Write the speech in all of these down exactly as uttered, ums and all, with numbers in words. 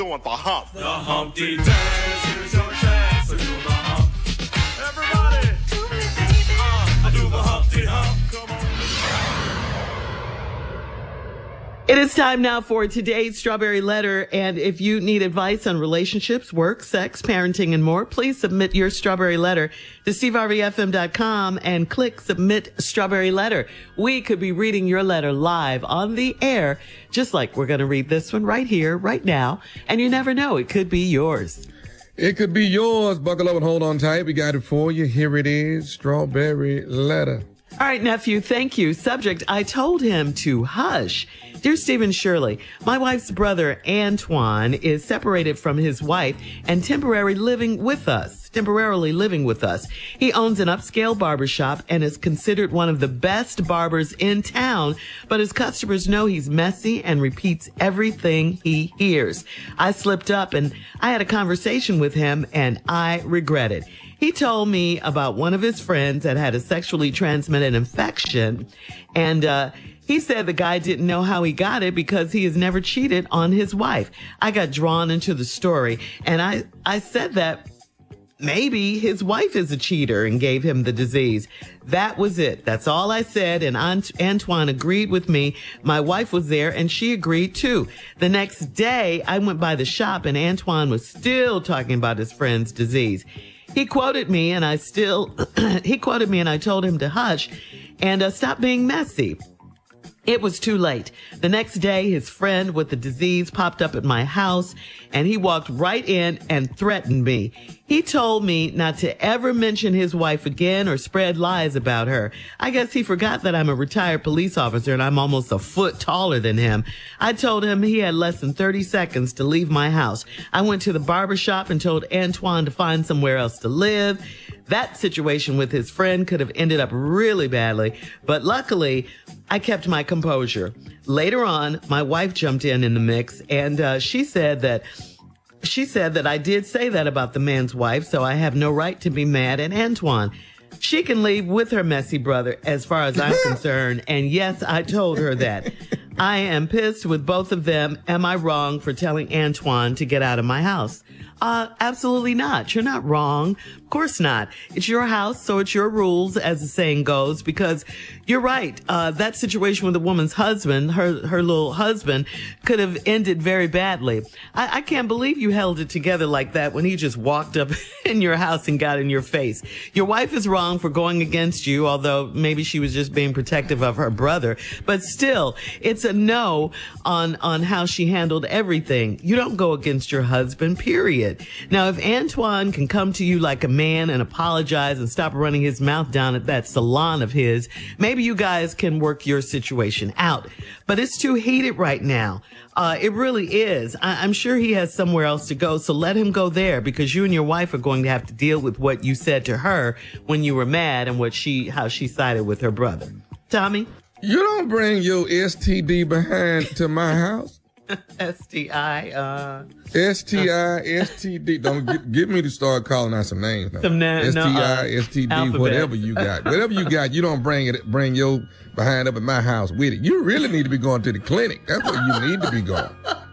doing the hump. The Humpty Dance, here's your chance to do the hump. Everybody, uh, I do the Humpty Hump. Come on. It is time now for today's Strawberry Letter, and if you need advice on relationships, work, sex, parenting, and more, please submit your Strawberry Letter to steve harvey f m dot com and click Submit Strawberry Letter. We could be reading your letter live on the air, just like we're going to read this one right here, right now, and you never know, it could be yours. It could be yours. Buckle up and hold on tight. We got it for you. Here it is, Strawberry Letter. All right, nephew, thank you. Subject, I told him to hush. Dear Stephen Shirley, my wife's brother, Antoine, is separated from his wife and temporarily living with us. Temporarily living with us. He owns an upscale barbershop and is considered one of the best barbers in town, but his customers know he's messy and repeats everything he hears. I slipped up and I had a conversation with him and I regret it. He told me about one of his friends that had a sexually transmitted infection, and uh he said the guy didn't know how he got it because he has never cheated on his wife. I got drawn into the story, and I, I said that maybe his wife is a cheater and gave him the disease. That was it. That's all I said, and Ant- Antoine agreed with me. My wife was there, and she agreed too. The next day, I went by the shop, and Antoine was still talking about his friend's disease. He quoted me, and I still, he quoted me, and I told him to hush and uh, stop being messy. It was too late. The next day, his friend with the disease popped up at my house, and he walked right in and threatened me. He told me not to ever mention his wife again or spread lies about her. I guess he forgot that I'm a retired police officer and I'm almost a foot taller than him. I told him he had less than thirty seconds to leave my house. I went to the barbershop and told Antoine to find somewhere else to live. That situation with his friend could have ended up really badly, but luckily, I kept my composure. Later on, my wife jumped in in the mix, and uh, she said that she said that I did say that about the man's wife, so I have no right to be mad at Antoine. She can leave with her messy brother as far as I'm concerned, and yes, I told her that. I am pissed with both of them. Am I wrong for telling Antoine to get out of my house? Uh, absolutely not. You're not wrong. Of course not. It's your house, so it's your rules, as the saying goes, because you're right. Uh, that situation with the woman's husband, her, her little husband, could have ended very badly. I, I can't believe you held it together like that when he just walked up in your house and got in your face. Your wife is wrong for going against you, although maybe she was just being protective of her brother. But still, it's a no on, on how she handled everything. You don't go against your husband, period. Now, if Antoine can come to you like a man and apologize and stop running his mouth down at that salon of his, maybe you guys can work your situation out. But it's too heated right now. Uh, it really is. I- I'm sure he has somewhere else to go, so let him go there, because you and your wife are going to have to deal with what you said to her when you were mad and what she, how she sided with her brother. Tommy? You don't bring your S T D behind to my house. S T I, uh... S T I, S T D. Don't get, get me to start calling out some names now. Some na- S T I, no, uh, S T D, alphabet. whatever you got. Whatever you got, you don't bring it, bring your behind up at my house with it. You really need to be going to the clinic. That's where you need to be going.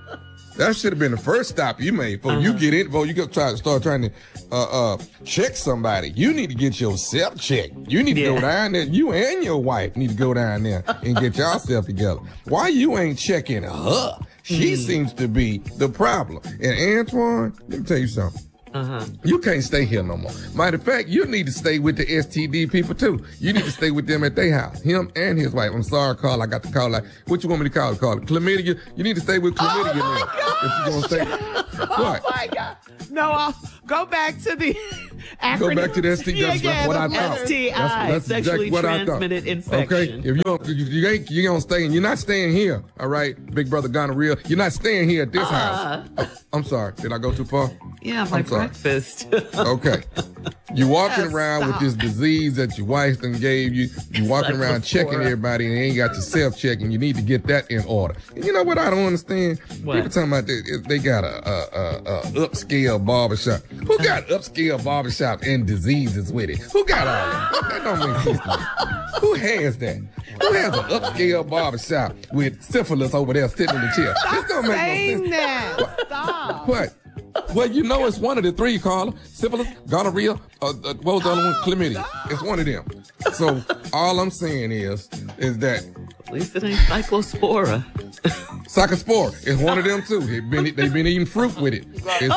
That should have been the first stop you made before uh-huh. you get in, before you go try to start trying to uh, uh, check somebody. You need to get yourself checked. You need to yeah. go down there. You and your wife need to go down there and get yourself together. Why you ain't checking her? She mm. seems to be the problem. And Antoine, let me tell you something. Uh-huh. You can't stay here no more. Matter of fact, you need to stay with the S T D people too. You need to stay with them at their house. Him and his wife. I'm sorry, Carl. I got to call like, what you want me to call it? Call it chlamydia? You need to stay with chlamydia oh now. If you gonna stay. Oh what? my God. No, I'll go back to the acronym. Go back to the S T D. That's yeah, what I thought. S T I, that's, that's sexually exactly what transmitted I thought. infection. Okay, if you don't, if you ain't, you gonna stay, and you're not staying here. All right, big brother gonorrhea. You're not staying here at this uh, house. Oh, I'm sorry. Did I go too far? Yeah, my I'm breakfast. Okay. You walking Yes, around stop. with this disease that your wife done gave you. You walking Like around checking before. everybody and you ain't got your self-checking. You need to get that in order. And you know what I don't understand? What? People talking about they, they got a, a, a, a upscale barbershop. Who got upscale barbershop and diseases with it? Who got all that? That don't make sense to me. Who has that? Who has an upscale barbershop with syphilis over there sitting in the chair? This don't make no Saying sense. that. Stop. What? Well, you know it's one of the three, Carla. Syphilis, gonorrhea, uh, uh, what was the other one? Chlamydia. It's one of them. So all I'm saying is, is that At least it ain't cyclospora. Cyclospora is one of them too. They've been, they've been eating fruit with it.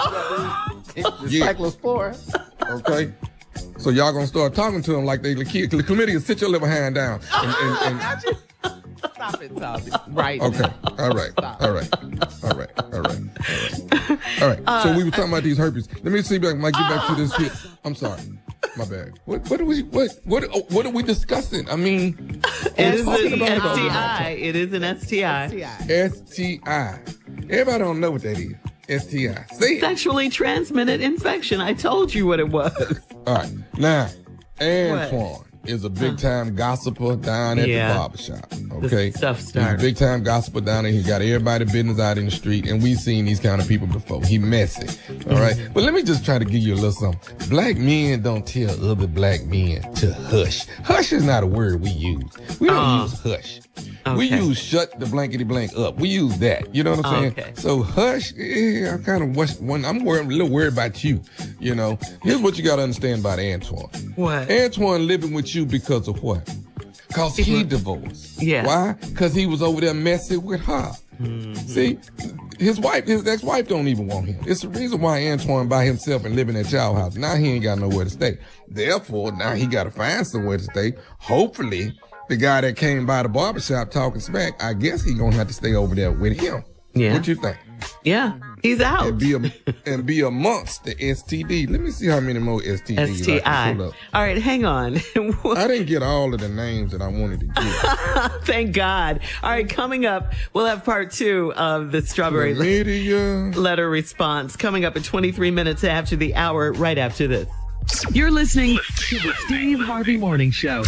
It's, yeah. Cyclospora. Okay. So y'all gonna start talking to them like they the kid. Chlamydia, sit your little hand down. And, and, and, Stop it, Tommy. Right. okay. All right. All right. All right. All right. All right. All right. So we were talking about these herpes. Let me see if I might get back to this here. I'm sorry. My bad. What what are we what what what are we discussing? I mean, It is talking an about it S T all. I. It is an S T I. S T I. Everybody don't know what that is. S T I. Say it. Sexually transmitted infection. I told you what it was. All right. Now, Antoine is a big time gossiper down at Yeah. the barbershop. Okay. This stuff He's a started. big time gossiper down there. He got everybody business out in the street, and we've seen these kind of people before. He messy. All right. Mm-hmm. But let me just try to give you a little something. Black men don't tell other black men to hush. Hush is not a word we use. We don't Oh. use hush. We Okay. use shut the blankety blank up. We use that. You know what I'm saying? Okay. So hush, eh, I'm kind of one. I'm worried, a little worried about you. You know. Here's what you got to understand about Antoine. What? Antoine living with you because of what? Because he divorced. Yeah. Why? Because he was over there messing with her. See, his wife, his ex-wife don't even want him. It's the reason why Antoine by himself and living at y'all house. Now he ain't got nowhere to stay. Therefore, now he got to find somewhere to stay. Hopefully, the guy that came by the barbershop talking smack, I guess he gonna have to stay over there with him. Yeah. What you think? Yeah. He's out. And be a, and be amongst the S T D. Let me see how many more S T Ds S T I. I can pull up. All right, hang on. I didn't get all of the names that I wanted to get. Thank God. All right, coming up, we'll have part two of the strawberry Chlamydia. letter response coming up at twenty-three minutes after the hour, right after this. You're listening to the Steve Harvey Morning Show.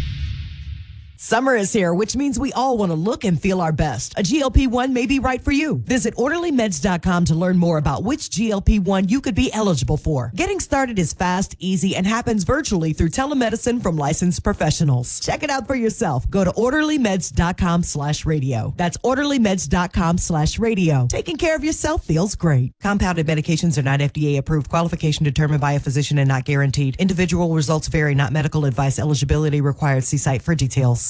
Summer is here, which means we all want to look and feel our best. A G L P one may be right for you. Visit orderly meds dot com to learn more about which G L P one you could be eligible for. Getting started is fast, easy, and happens virtually through telemedicine from licensed professionals. Check it out for yourself. Go to orderly meds dot com slash radio. That's orderly meds dot com slash radio. Taking care of yourself feels great. Compounded medications are not F D A approved. Qualification determined by a physician and not guaranteed. Individual results vary, not medical advice. Eligibility required. See site for details.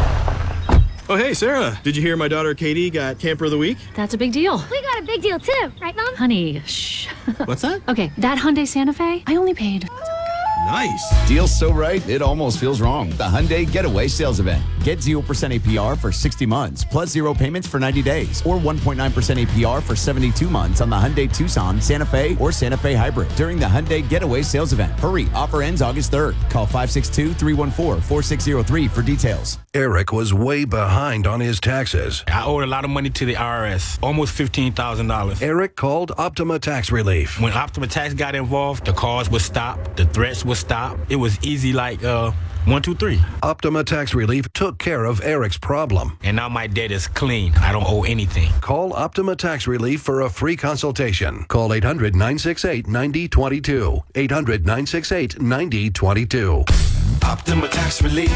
Oh, hey, Sarah. Did you hear my daughter Katie got Camper of the Week? That's a big deal. We got a big deal too, right, Mom? Honey, shh. What's that? Okay, that Hyundai Santa Fe, I only paid. Nice. Deal's so right, it almost feels wrong. The Hyundai Getaway Sales Event. Get zero percent A P R for sixty months, plus zero payments for ninety days, or one point nine percent A P R for seventy-two months on the Hyundai Tucson, Santa Fe, or Santa Fe Hybrid during the Hyundai Getaway Sales Event. Hurry, offer ends August third. Call five six two, three one four, four six zero three for details. Eric was way behind on his taxes. I owed a lot of money to the I R S, almost fifteen thousand dollars. Eric called Optima Tax Relief. When Optima Tax got involved, the calls would stop, the threats would stop. It was easy like uh, one, two, three. Optima Tax Relief took care of Eric's problem. And now my debt is clean. I don't owe anything. Call Optima Tax Relief for a free consultation. Call eight hundred, nine six eight, nine zero two two. eight hundred, nine six eight, nine zero two two. Optima Tax Relief.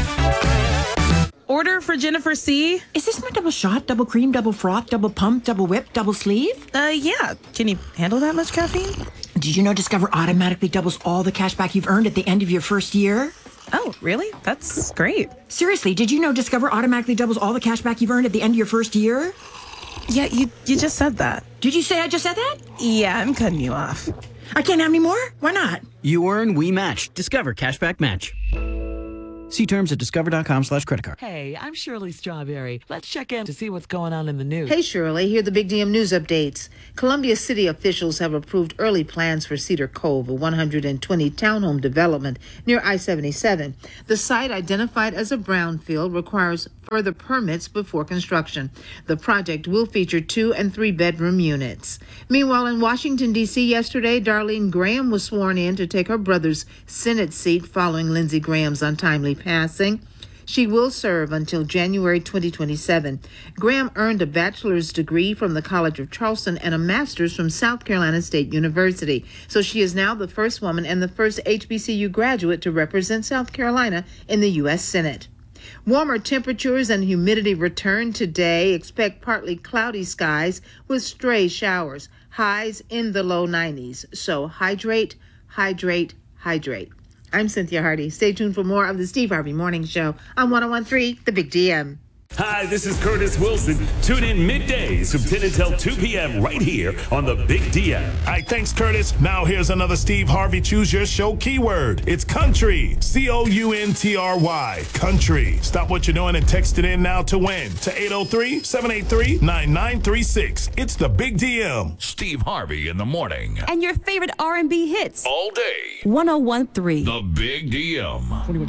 Order for Jennifer C. Is this my double shot, double cream, double froth, double pump, double whip, double sleeve? Uh, yeah. Can you handle that much caffeine? Did you know Discover automatically doubles all the cash back you've earned at the end of your first year? Oh, really? That's great. Seriously, did you know Discover automatically doubles all the cash back you've earned at the end of your first year? Yeah, you you just said that. Did you say I just said that? Yeah, I'm cutting you off. I can't have any more? Why not? You earn, we match. Discover Cashback Match. See terms at discover.com slash credit card. Hey, I'm Shirley Strawberry. Let's check in to see what's going on in the news. Hey, Shirley, here are the Big D M News updates. Columbia City officials have approved early plans for Cedar Cove, a one hundred twenty townhome development near I seventy-seven. The site, identified as a brownfield, requires further permits before construction. The project will feature two and three bedroom units. Meanwhile, in Washington, D C yesterday, Darlene Graham was sworn in to take her brother's Senate seat following Lindsey Graham's untimely passing. She will serve until January twenty twenty-seven. Graham earned a bachelor's degree from the College of Charleston and a master's from South Carolina State University. So she is now the first woman and the first H B C U graduate to represent South Carolina in the U S Senate. Warmer temperatures and humidity return today. Expect partly cloudy skies with stray showers. Highs in the low nineties. So hydrate, hydrate, hydrate. I'm Cynthia Hardy. Stay tuned for more of the Steve Harvey Morning Show on one oh one point three The Big D M. Hi, this is Curtis Wilson. Tune in middays from ten until two p.m. right here on the Big D M. Hi, thanks, Curtis. Now here's another Steve Harvey Choose Your Show keyword. It's country. C O U N T R Y. Country. Stop what you're doing and text it in now to win to eight oh three, seven eight three, nine nine three six. It's the Big D M. Steve Harvey in the morning. And your favorite R and B hits. All day. one oh one point three. The Big D M.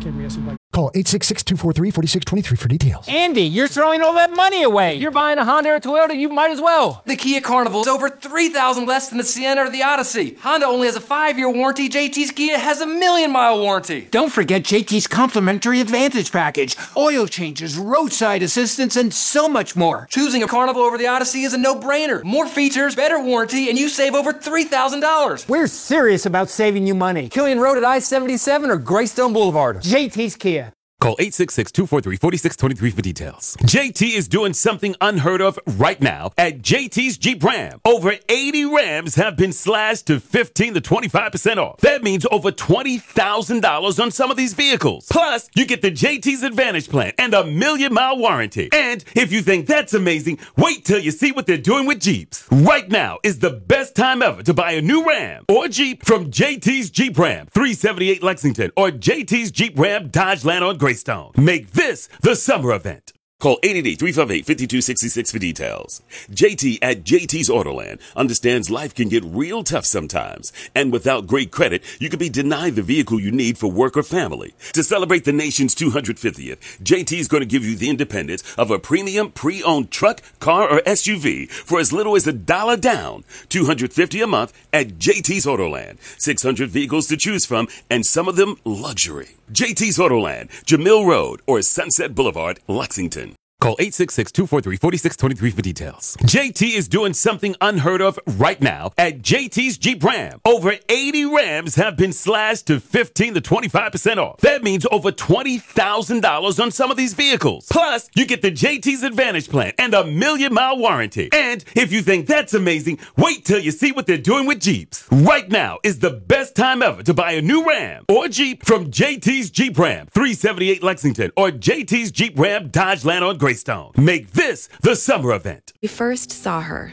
Call eight six six, two four three, four six two three for details. Andy, you're throwing all that money away. You're buying a Honda or Toyota, you might as well. The Kia Carnival is over three thousand less than the Sienna or the Odyssey. Honda only has a five-year warranty. J T's Kia has a million-mile warranty. Don't forget J T's complimentary Advantage package, oil changes, roadside assistance, and so much more. Choosing a Carnival over the Odyssey is a no-brainer. More features, better warranty, and you save over three thousand dollars. We're serious about saving you money. Killian Road at I seventy-seven or Greystone Boulevard. J T's Kia. Call eight six six, two four three, four six two three for details. J T is doing something unheard of right now at J T's Jeep Ram. Over eighty Rams have been slashed to fifteen to twenty-five percent off. That means over twenty thousand dollars on some of these vehicles. Plus, you get the J T's Advantage Plan and a million mile warranty. And if you think that's amazing, wait till you see what they're doing with Jeeps. Right now is the best time ever to buy a new Ram or Jeep from J T's Jeep Ram, three seventy-eight Lexington, or J T's Jeep Ram Dodge Land on Greystone. Make this the summer event. Call eight eight eight, three five eight, five two six six for details. J T at J T's Autoland understands life can get real tough sometimes. And without great credit, you could be denied the vehicle you need for work or family. To celebrate the nation's two hundred fiftieth, J T's going to give you the independence of a premium pre-owned truck, car, or S U V for as little as a dollar down. two hundred fifty dollars a month at J T's Autoland. six hundred vehicles to choose from, and some of them luxury. J T's Autoland, Jamil Road, or Sunset Boulevard, Lexington. Call eight six six, two four three, four six two three for details. J T is doing something unheard of right now at J T's Jeep Ram. Over eighty Rams have been slashed to fifteen to twenty-five percent off. That means over twenty thousand dollars on some of these vehicles. Plus, you get the J T's Advantage Plan and a million mile warranty. And if you think that's amazing, wait till you see what they're doing with Jeeps. Right now is the best time ever to buy a new Ram or Jeep from J T's Jeep Ram, three seventy-eight Lexington, or J T's Jeep Ram Dodge Land on Greystone. Make this the summer event. You first saw her.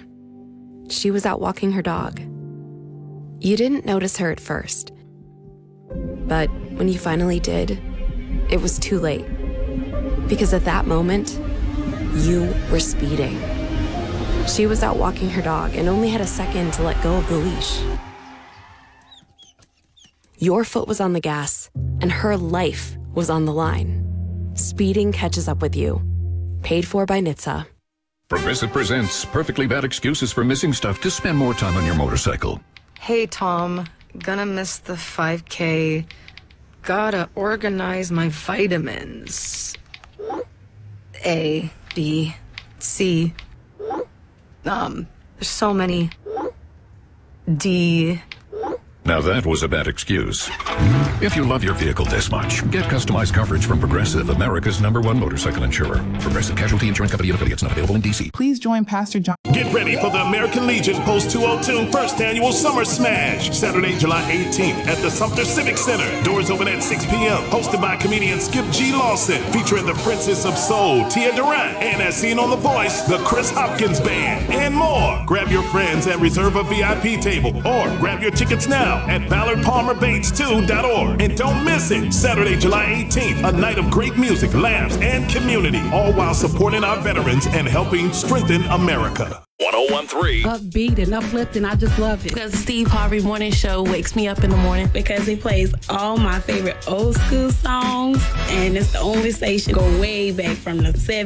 She was out walking her dog. You didn't notice her at first. But when you finally did, it was too late. Because at that moment, you were speeding. She was out walking her dog and only had a second to let go of the leash. Your foot was on the gas, and her life was on the line. Speeding catches up with you. Paid for by N H T S A. Progressive presents perfectly bad excuses for missing stuff to spend more time on your motorcycle. Hey, Tom. Gonna miss the five K. Gotta organize my vitamins. A, B, C. Um, there's so many. D. Now that was a bad excuse. If you love your vehicle this much, get customized coverage from Progressive, America's number one motorcycle insurer. Progressive Casualty Insurance Company and affiliates, not available in D C. Please join Pastor John. Get ready for the American Legion Post two oh two First Annual Summer Smash, Saturday, July eighteenth at the Sumter Civic Center. Doors open at six p.m. Hosted by comedian Skip G. Lawson, featuring the Princess of Soul, Tia Durant, and as seen on The Voice, the Chris Hopkins Band, and more. Grab your friends and reserve a V I P table, or grab your tickets now at Ballard Palmer Bates two dot org. And don't miss it, Saturday, July eighteenth, a night of great music, laughs, and community, all while supporting our veterans and helping strengthen America. one oh one point three. Upbeat and uplifting, I just love it. Because the Steve Harvey Morning Show wakes me up in the morning because he plays all my favorite old school songs, and it's the only station go way back from the seventies.